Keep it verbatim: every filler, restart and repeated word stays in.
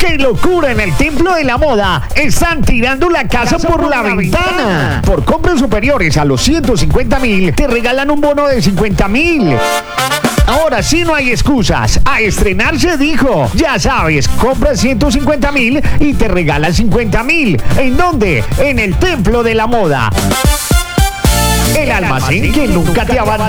¡Qué locura! En el Templo de la Moda están tirando la casa, casa por, por la, la ventana. ventana. Por compras superiores a los ciento cincuenta mil, te regalan un bono de cincuenta mil. Ahora sí no hay excusas. A estrenar se dijo. Ya sabes, compras ciento cincuenta mil y te regalan cincuenta mil. ¿En dónde? En el Templo de la Moda. El almacén que nunca te abandona.